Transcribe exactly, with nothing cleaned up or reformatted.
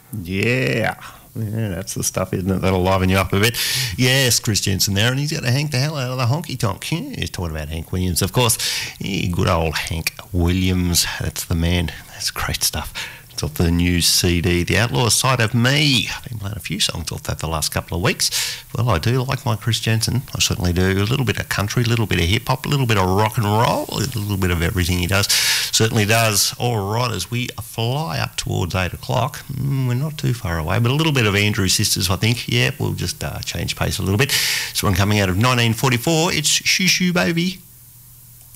Yeah. Yeah, that's the stuff, isn't it? That'll liven you up a bit. Yes, Chris Jensen there, and he's got to hank the hell out of the honky tonk. Yeah, he's talking about Hank Williams, of course. Yeah, good old Hank Williams. That's the man. That's great stuff. It's off the new C D, The Outlaw Side of Me. I've been playing a few songs off that the last couple of weeks. Well, I do like my Chris Jensen. I certainly do. A little bit of country, a little bit of hip-hop, a little bit of rock and roll, a little bit of everything he does. Certainly does. All right, as we fly up towards eight o'clock, mm, we're not too far away, but a little bit of Andrew Sisters, I think. Yeah, we'll just uh, change pace a little bit. This one coming out of nineteen forty-four. It's Shoo Shoo Baby.